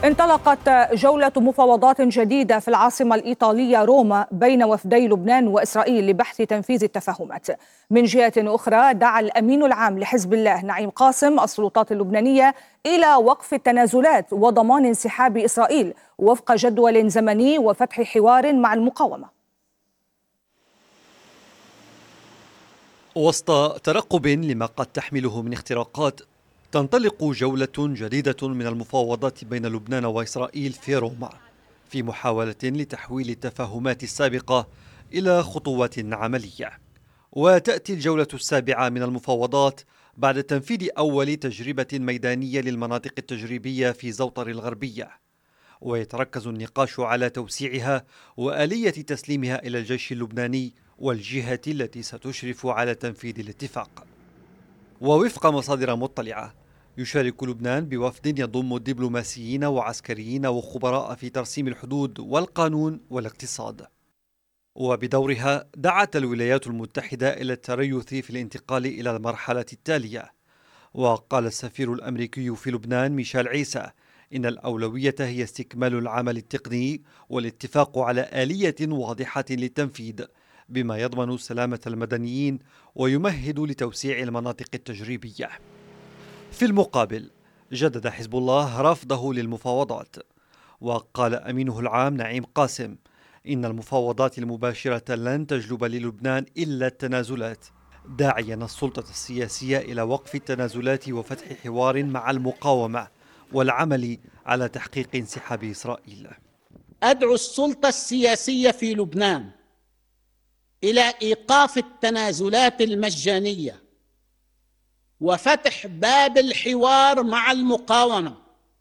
انطلقت جولة مفاوضات جديدة في العاصمة الإيطالية روما بين وفدي لبنان وإسرائيل لبحث تنفيذ التفاهمات. من جهة أخرى دعا الأمين العام لحزب الله نعيم قاسم السلطات اللبنانية إلى وقف التنازلات وضمان انسحاب إسرائيل وفق جدول زمني وفتح حوار مع المقاومة. وسط ترقب لما قد تحمله من اختراقات، تنطلق جولة جديدة من المفاوضات بين لبنان وإسرائيل في روما، في محاولة لتحويل التفاهمات السابقة إلى خطوات عملية. وتأتي الجولة السابعة من المفاوضات بعد تنفيذ أول تجربة ميدانية للمناطق التجريبية في زوطر الغربية، ويتركز النقاش على توسيعها وآلية تسليمها إلى الجيش اللبناني والجهة التي ستشرف على تنفيذ الاتفاق. ووفق مصادر مطلعة، يشارك لبنان بوفد يضم دبلوماسيين وعسكريين وخبراء في ترسيم الحدود والقانون والاقتصاد. وبدورها دعت الولايات المتحدة إلى التريث في الانتقال إلى المرحلة التالية. وقال السفير الأمريكي في لبنان ميشيل عيسى إن الأولوية هي استكمال العمل التقني والاتفاق على آلية واضحة للتنفيذ، بما يضمن سلامة المدنيين ويمهد لتوسيع المناطق التجريبية. في المقابل، جدد حزب الله رفضه للمفاوضات، وقال أمينه العام نعيم قاسم إن المفاوضات المباشرة لن تجلب للبنان إلا التنازلات، داعيا السلطة السياسية إلى وقف التنازلات وفتح حوار مع المقاومة والعمل على تحقيق انسحاب إسرائيل. أدعو السلطة السياسية في لبنان إلى إيقاف التنازلات المجانية وفتح باب الحوار مع المقاومة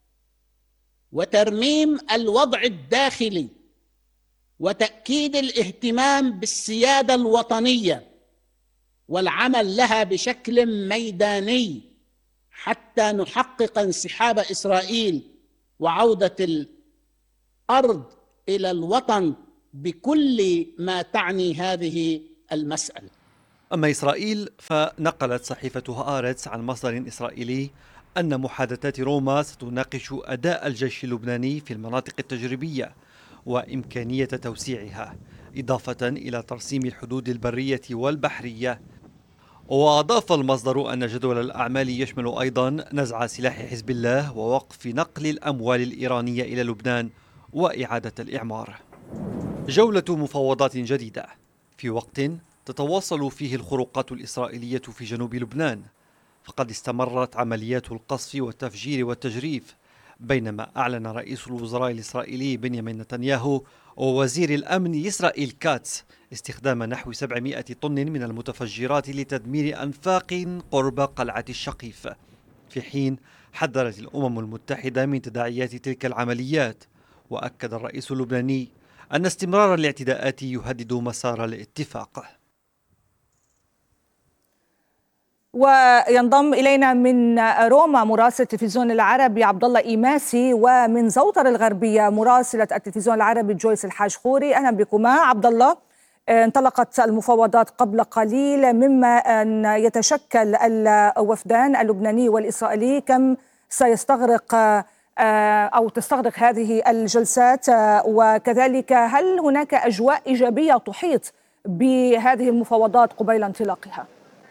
وترميم الوضع الداخلي وتأكيد الاهتمام بالسيادة الوطنية والعمل لها بشكل ميداني حتى نحقق انسحاب إسرائيل وعودة الأرض إلى الوطن بكل ما تعني هذه المسألة. أما إسرائيل فنقلت صحيفة هآرتس عن مصدر إسرائيلي أن محادثات روما ستناقش أداء الجيش اللبناني في المناطق التجريبية وإمكانية توسيعها، إضافة إلى ترسيم الحدود البرية والبحرية. وأضاف المصدر أن جدول الأعمال يشمل أيضا نزع سلاح حزب الله ووقف نقل الأموال الإيرانية إلى لبنان وإعادة الإعمار. جولة مفاوضات جديدة في وقت تتواصل فيه الخروقات الإسرائيلية في جنوب لبنان، فقد استمرت عمليات القصف والتفجير والتجريف، بينما أعلن رئيس الوزراء الإسرائيلي بنيامين نتنياهو ووزير الأمن إسرائيل كاتس استخدام نحو 700 طن من المتفجرات لتدمير أنفاق قرب قلعة الشقيف، في حين حذرت الأمم المتحدة من تداعيات تلك العمليات. وأكد الرئيس اللبناني أن استمرار الاعتداءات يهدد مسار الاتفاق. وينضم إلينا من روما مراسل التلفزيون العربي عبد الله إيماسي، ومن زوطر الغربية مراسلة التلفزيون العربي جويس الحاج خوري. أهلا بكما عبد الله. انطلقت المفاوضات قبل قليل، مما أن يتشكل الوفدان اللبناني والإسرائيلي. كم سيستغرق أو تستغرق هذه الجلسات؟ وكذلك هل هناك أجواء إيجابية تحيط بهذه المفاوضات قبيل انطلاقها؟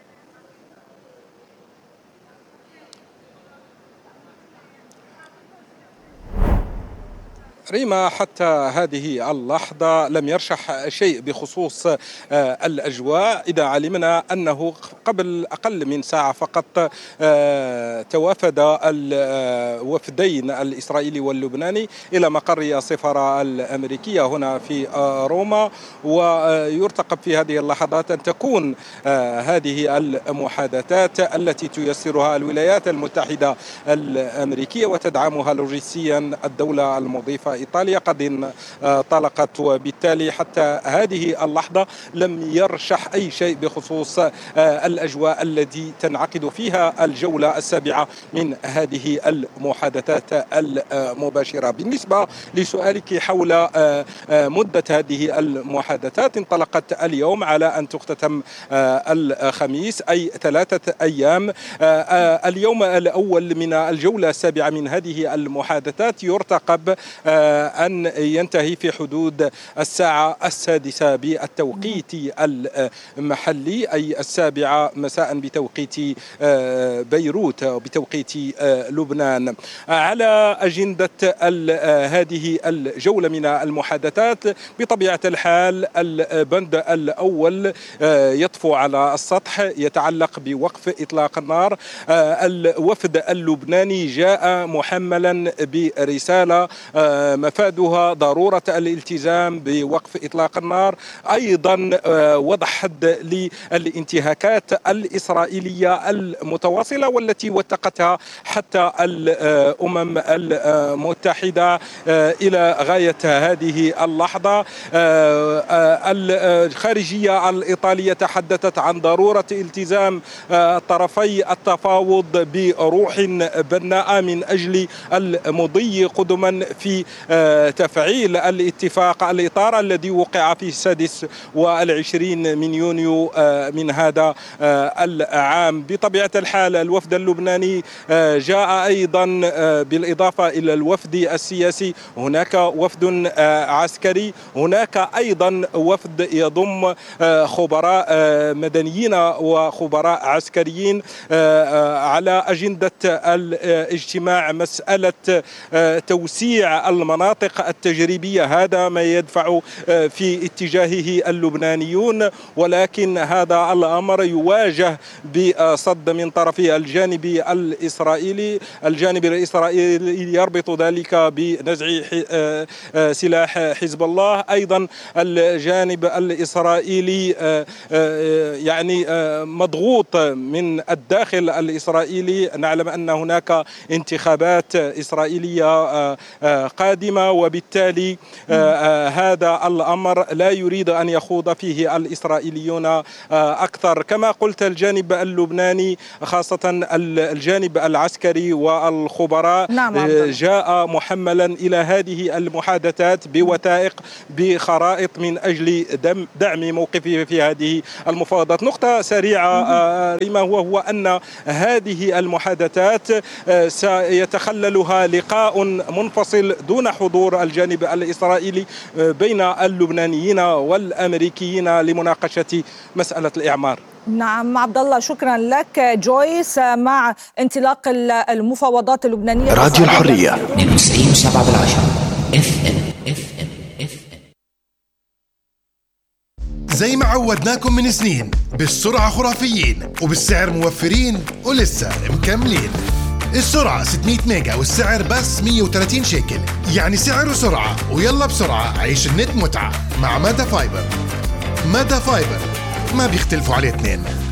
ريما، حتى هذه اللحظة لم يرشح شيء بخصوص الأجواء، إذا علمنا أنه قبل أقل من ساعة فقط توافد الوفدين الإسرائيلي واللبناني إلى مقر السفارة الأمريكية هنا في روما، ويرتقب في هذه اللحظات أن تكون هذه المحادثات التي تيسرها الولايات المتحدة الأمريكية وتدعمها لوجستيا الدولة المضيفة وإيطاليا قد انطلقت، وبالتالي حتى هذه اللحظة لم يرشح أي شيء بخصوص الأجواء التي تنعقد فيها الجولة السابعة من هذه المحادثات المباشرة. بالنسبة لسؤالك حول مدة هذه المحادثات، انطلقت اليوم على أن تختتم الخميس، أي 3 أيام. اليوم الأول من الجولة السابعة من هذه المحادثات يرتقب أن ينتهي في حدود الساعة 6 بالتوقيت المحلي، أي 7 مساء بتوقيت بيروت وبتوقيت لبنان. على أجندة هذه الجولة من المحادثات بطبيعة الحال البند الأول يطفو على السطح، يتعلق بوقف إطلاق النار. الوفد اللبناني جاء محملا برسالة مفادها ضرورة الالتزام بوقف إطلاق النار، أيضا وضع حد للانتهاكات الإسرائيلية المتواصلة والتي وثقتها حتى الأمم المتحدة إلى غاية هذه اللحظة. الخارجية الإيطالية تحدثت عن ضرورة التزام طرفي التفاوض بروح بناءة من أجل المضي قدما في تفعيل الاتفاق الإطار الذي وقع في 26 من يونيو من هذا العام. بطبيعة الحال الوفد اللبناني جاء أيضا بالإضافة إلى الوفد السياسي، هناك وفد عسكري، هناك أيضا وفد يضم خبراء مدنيين وخبراء عسكريين. على أجندة الاجتماع مسألة توسيع المناطق التجريبية، هذا ما يدفع في اتجاهه اللبنانيون، ولكن هذا الأمر يواجه بصد من طرف الجانب الإسرائيلي. الجانب الإسرائيلي يربط ذلك بنزع سلاح حزب الله، أيضا الجانب الإسرائيلي يعني مضغوط من الداخل الإسرائيلي. نعلم أن هناك انتخابات إسرائيلية قادمة، وبالتالي هذا الأمر لا يريد أن يخوض فيه الإسرائيليون أكثر. كما قلت الجانب اللبناني خاصة الجانب العسكري والخبراء جاء محملا إلى هذه المحادثات بوثائق بخرائط من أجل دعم موقفه في هذه المفاوضات. نقطة سريعة ريما، وهو أن هذه المحادثات سيتخللها لقاء منفصل دون حضور الجانب الإسرائيلي بين اللبنانيين والأمريكيين لمناقشة مسألة الإعمار. نعم عبد الله، شكرا لك. جويس، مع انطلاق المفاوضات اللبنانية راديو الحرية 92.7 FM. زي ما عودناكم من سنين، بالسرعة خرافيين وبالسعر موفرين ولسه مكملين. السرعة 600 ميجا والسعر بس 130 شيكل، يعني سعر وسرعة. ويلا بسرعة عيش النت متعة مع مادا فايبر. مادا فايبر ما بيختلفوا عليه اثنين.